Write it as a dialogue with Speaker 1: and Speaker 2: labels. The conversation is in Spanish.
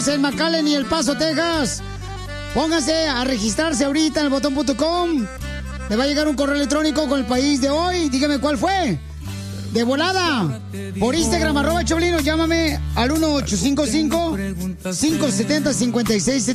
Speaker 1: Texas, en McAllen y El Paso, Texas. Pónganse a registrarse ahorita en elbotón.com. Le va a llegar un correo electrónico con el país de hoy. Dígame cuál fue. De volada. Por Instagram, @Choplin, llámame al 1855-570-5673.